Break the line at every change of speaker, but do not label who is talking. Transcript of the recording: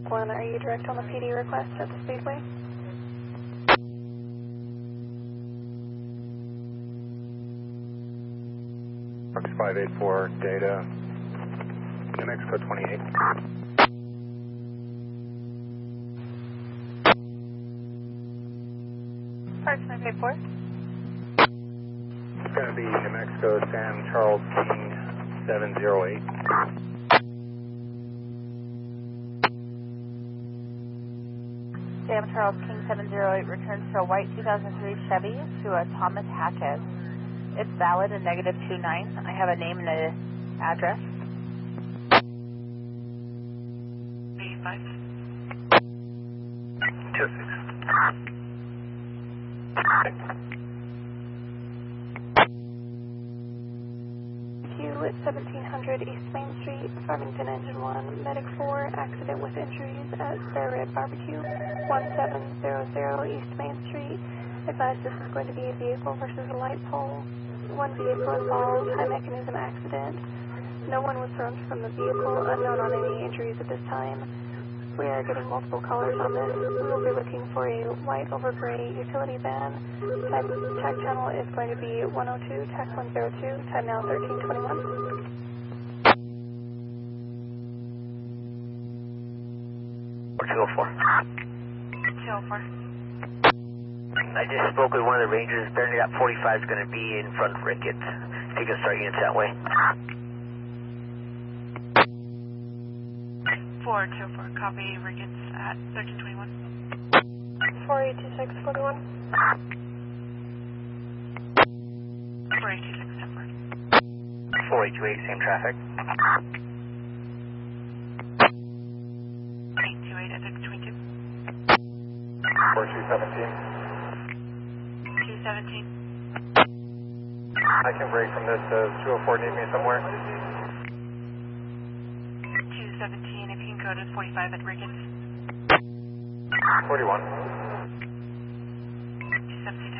One, are you direct on the PD request at the Speedway?
Fox 584 data, New Mexico 28.
Park 584.
It's going to be New Mexico Sam Charles King 708.
Sam Charles King 708 returns to a white 2003 Chevy to a Thomas Hackett. It's valid and -29. I have a name and an address.
85.
26.
At 1700 East Main Street, Farmington Engine 1, Medic 4, accident with injuries at Bear Red Barbecue, 1700 East Main Street. Advise this is going to be a vehicle versus a light pole. One vehicle involved, high mechanism accident. No one was thrown from the vehicle, unknown on any injuries at this time. We are getting multiple callers on this. We will be looking for a white over gray utility van. Tack channel is going to be 102, tack 102, time now 1321.
204.
204.
I just spoke with one of the Rangers. Apparently that 45 is going to be in front of Ricketts. If you can start units that way.
424, copy Ricketts at 1321.
482641.
4826, Temper.
4828, same traffic.
828 at 1322.
4217.
217.
I can break from this. 204 need me somewhere?
217, if you can go to 45 at Ricketts.
41.
217.